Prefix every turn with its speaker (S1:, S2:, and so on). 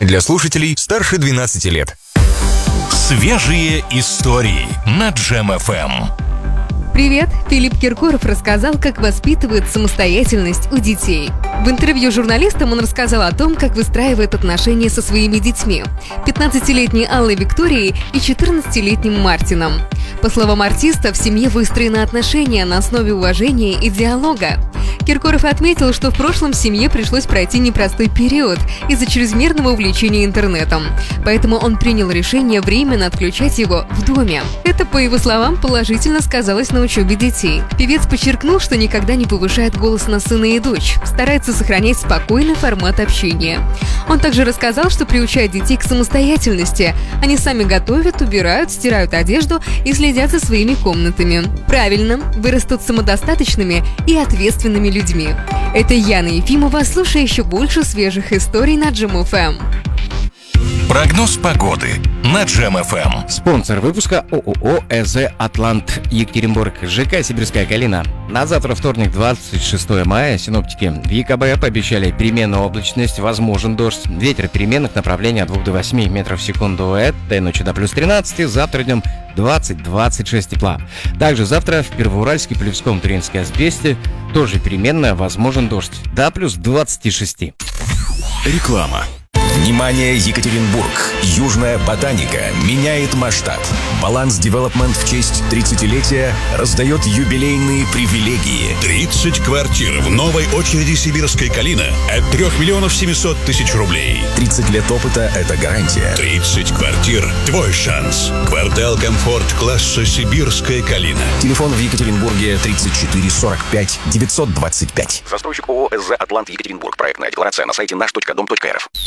S1: Для слушателей старше 12 лет.
S2: Свежие истории на Джем ФМ.
S3: Привет! Филипп Киркоров рассказал, как воспитывает самостоятельность у детей. В интервью журналистам он рассказал о том, как выстраивает отношения со своими детьми – 15-летней Аллой Викторией и 14-летним Мартином. По словам артиста, в семье выстроены отношения на основе уважения и диалога. Киркоров отметил, что в прошлом семье пришлось пройти непростой период из-за чрезмерного увлечения интернетом. Поэтому он принял решение временно отключать его в доме. Это, по его словам, положительно сказалось на учебе детей. Певец подчеркнул, что никогда не повышает голос на сына и дочь, старается сохранять спокойный формат общения. Он также рассказал, что приучает детей к самостоятельности. Они сами готовят, убирают, стирают одежду и следят за своими комнатами. Правильно, вырастут самодостаточными и ответственными людьми. Это Яна Ефимова. Слушай еще больше свежих историй на Джем ФМ.
S2: Прогноз погоды на Джем ФМ.
S4: Спонсор выпуска ООО «ЭЗ Атлант Екатеринбург», ЖК «Сибирская Калина». На завтра, вторник, 26 мая, синоптики в ЕКБ пообещали переменную облачность, возможен дождь. Ветер переменных направлений от 2 до 8 метров в секунду. Этой ночью до плюс 13, завтра днем 20-26 тепла. Также завтра в Первоуральске, Полевском, Туринске, Асбесте тоже переменная, возможен дождь. До плюс 26.
S2: Реклама. Внимание, Екатеринбург! Южная ботаника меняет масштаб. Баланс Девелопмент в честь 30-летия раздает юбилейные привилегии.
S5: 30 квартир в новой очереди «Сибирской Калина» от 3 миллионов 700 тысяч рублей.
S2: 30 лет опыта – это гарантия.
S5: 30 квартир – твой шанс. Квартал «Комфорт» класса «Сибирская Калина».
S2: Телефон в Екатеринбурге 34 45 925.
S6: Застройщик ООО «ЭЗ Атлант Екатеринбург». Проектная декларация на сайте наш.дом.рф.